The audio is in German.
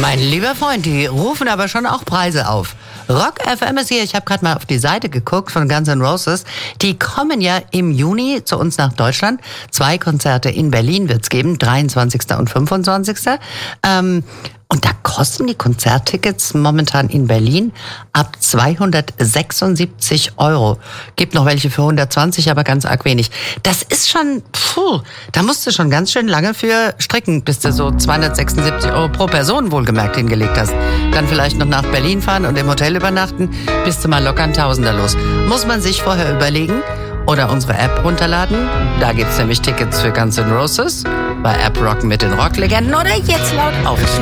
Mein lieber Freund, die rufen aber schon auch Preise auf. Rock FM ist hier, ich habe gerade mal auf die Seite geguckt von Guns N' Roses. Die kommen ja im Juni zu uns nach Deutschland. 2 Konzerte in Berlin wird's geben, 23. und 25. Und da kosten die Konzerttickets momentan in Berlin ab 276 €. Gibt noch welche für 120, aber ganz arg wenig. Das ist schon, da musst du schon ganz schön lange für stricken, bis du so 276 € pro Person wohlgemerkt hingelegt hast. Dann vielleicht noch nach Berlin fahren und im Hotel übernachten, bist du mal locker ein Tausender los. Muss man sich vorher überlegen oder unsere App runterladen. Da gibt's nämlich Tickets für Guns N' Roses bei App Rocken mit den Rocklegenden oder jetzt laut aufnehmen.